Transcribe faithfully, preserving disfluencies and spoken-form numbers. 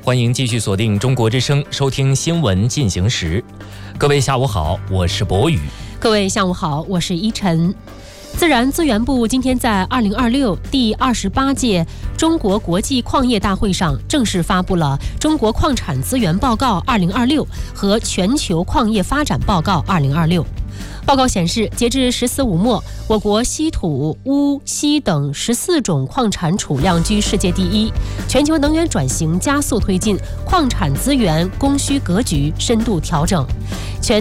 欢迎继续锁定中国之声，收听新闻进行时。各位下午好，我是博宇。 各位下午好，我是依晨。自然资源部今天在二零二六第二十八届中国国际矿业大会上正式发布了《中国矿产资源报告二零二六》和《全球矿业发展报告二零二六》。报告显示，截至十四五末，我国稀土、钨、锡等十四种矿产储量居世界第一，全球能源转型加速推进，矿产资源供需格局深度调整。全